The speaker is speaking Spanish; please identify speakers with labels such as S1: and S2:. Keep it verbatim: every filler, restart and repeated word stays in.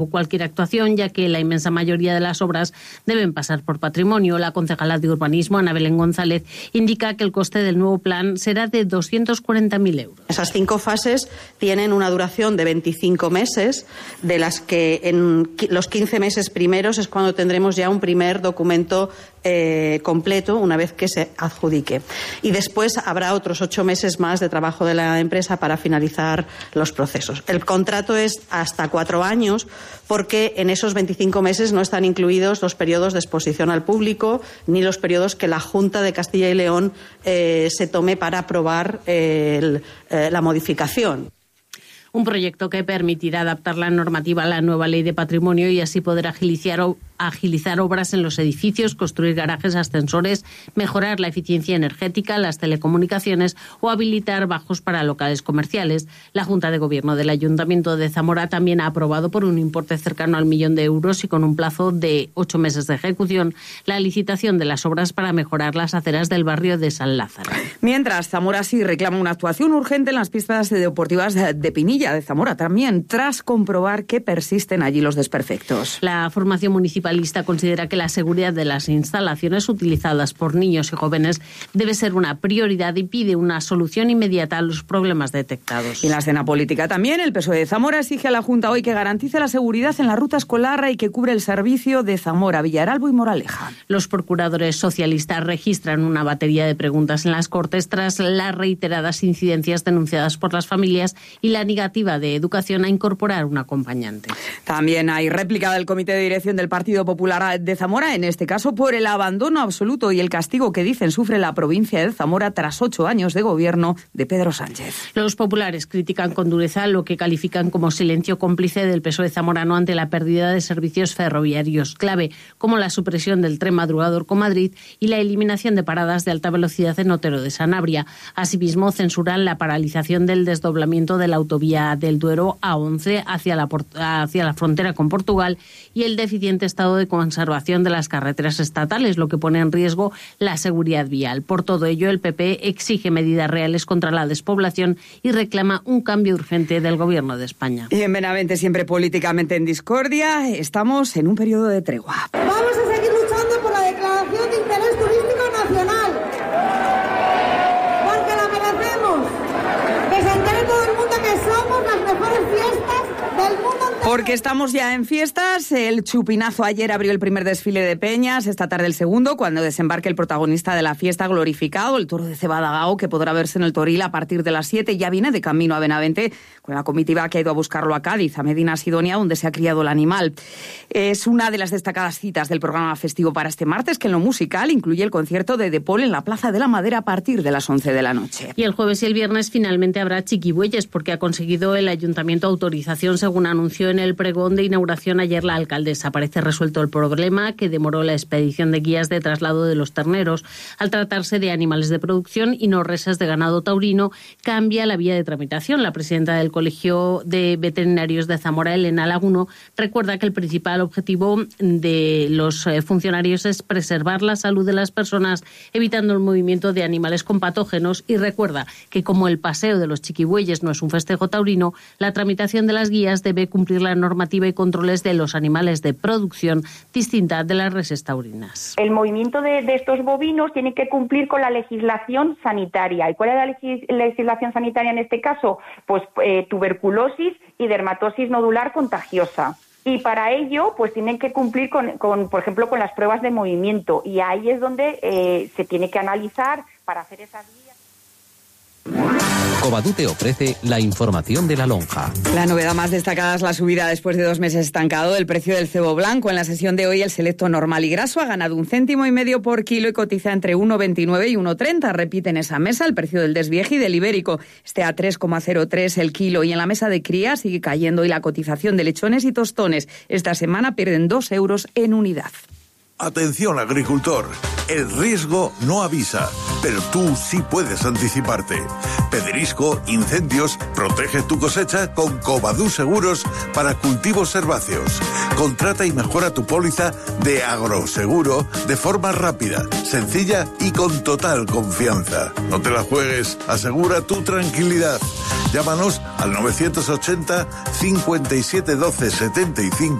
S1: cualquier actuación, ya que la inmensa mayoría de las obras deben pasar por patrimonio. La concejala de Urbanismo, Ana Belén González, indica que el coste del nuevo plan será de doscientos cuarenta mil euros.
S2: Esas cinco fases tienen una duración de veinticinco meses, de las que en los quince meses primeros es cuando tendremos ya un primer documento eh, completo, una vez que se adjudique. Y después habrá otros ocho meses más de trabajo de la empresa para finalizar los procesos. El contrato es hasta cuatro años, porque en esos veinticinco meses no están incluidos los periodos de exposición al público ni los periodos que la Junta de Castilla y León eh, se tome para aprobar eh, el, eh, la modificación.
S1: Un proyecto que permitirá adaptar la normativa a la nueva ley de patrimonio y así poder agilizar, agilizar obras en los edificios, construir garajes, ascensores, mejorar la eficiencia energética, las telecomunicaciones o habilitar bajos para locales comerciales. La Junta de Gobierno del Ayuntamiento de Zamora también ha aprobado por un importe cercano al millón de euros y con un plazo de ocho meses de ejecución la licitación de las obras para mejorar las aceras del barrio de San Lázaro.
S3: Mientras, Zamora sí reclama una actuación urgente en las pistas deportivas de Pinilla de Zamora también, tras comprobar que persisten allí los desperfectos.
S1: La formación municipalista considera que la seguridad de las instalaciones utilizadas por niños y jóvenes debe ser una prioridad y pide una solución inmediata a los problemas detectados.
S3: Y en la escena política también, el P S O E de Zamora exige a la Junta hoy que garantice la seguridad en la ruta escolar y que cubre el servicio de Zamora, Villaralbo y Moraleja.
S1: Los procuradores socialistas registran una batería de preguntas en las Cortes tras las reiteradas incidencias denunciadas por las familias y la negativa de Educación a incorporar un acompañante.
S3: También hay réplica del Comité de Dirección del Partido Popular de Zamora, en este caso por el abandono absoluto y el castigo que dicen sufre la provincia de Zamora tras ocho años de gobierno de Pedro Sánchez.
S1: Los populares critican con dureza lo que califican como silencio cómplice del P S O E zamorano ante la pérdida de servicios ferroviarios clave, como la supresión del tren madrugador con Madrid y la eliminación de paradas de alta velocidad en Otero de Sanabria. Asimismo, censuran la paralización del desdoblamiento de la autovía del Duero A once hacia la, hacia la frontera con Portugal y el deficiente estado de conservación de las carreteras estatales, lo que pone en riesgo la seguridad vial. Por todo ello, el P P exige medidas reales contra la despoblación y reclama un cambio urgente del Gobierno de España.
S3: Y en Benavente, siempre políticamente en discordia, estamos en un periodo de tregua.
S4: Vamos a seguir luchando por la declaración de interés turístico nacional, porque la merecemos, que se entere todo el mundo que somos las mejores fiestas del mundo entero.
S3: Porque estamos ya en fiestas. El Chupinazo ayer abrió el primer desfile de peñas, esta tarde el segundo, cuando desembarque el protagonista de la fiesta glorificado, el toro de Cebadagao, que podrá verse en el Toril a partir de las siete. Ya viene de camino a Benavente con la comitiva que ha ido a buscarlo a Cádiz, a Medina Sidonia, donde se ha criado el animal. Es una de las destacadas citas del programa festivo para este martes, que en lo musical incluye el concierto de De Paul en la Plaza de la Madera a partir de las once de la noche.
S1: Y el jueves y el viernes finalmente habrá chiquibueyes, porque ha conseguido el ayuntamiento autorización, según anunció en el pregón de inauguración ayer la alcaldesa. Parece resuelto el problema que demoró la expedición de guías de traslado de los terneros. Al tratarse de animales de producción y no reses de ganado taurino, cambia la vía de tramitación. La presidenta del Colegio de Veterinarios de Zamora, Elena Laguno, recuerda que el principal objetivo de los funcionarios es preservar la salud de las personas, evitando el movimiento de animales con patógenos, y recuerda que como el paseo de los chiquibueyes no es un festejo taurino, la tramitación de las guías debe cumplir la normativa y controles de los animales de producción distinta de las reses taurinas.
S5: El movimiento de, de estos bovinos tiene que cumplir con la legislación sanitaria. ¿Y cuál es la legis- legislación sanitaria en este caso? Pues eh, tuberculosis y dermatosis nodular contagiosa. Y para ello, pues tienen que cumplir con, con, por ejemplo, con las pruebas de movimiento. Y ahí es donde eh, se tiene que analizar para hacer esas guías.
S6: Covadú te ofrece la información de la lonja.
S3: La novedad más destacada es la subida después de dos meses estancado del precio del cebo blanco. En la sesión de hoy el selecto normal y graso ha ganado un céntimo y medio por kilo y cotiza entre uno veintinueve y uno treinta. Repite en esa mesa el precio del desvieje y del ibérico. Este a tres coma cero tres el kilo, y en la mesa de cría sigue cayendo y la cotización de lechones y tostones esta semana pierden dos euros en unidad.
S7: Atención, agricultor, el riesgo no avisa, pero tú sí puedes anticiparte. Pedrisco, incendios, protege tu cosecha con Covadú Seguros para cultivos herbáceos. Contrata y mejora tu póliza de agroseguro de forma rápida, sencilla y con total confianza. No te la juegues, asegura tu tranquilidad. Llámanos al novecientos ochenta, cincuenta y siete doce, setenta y cinco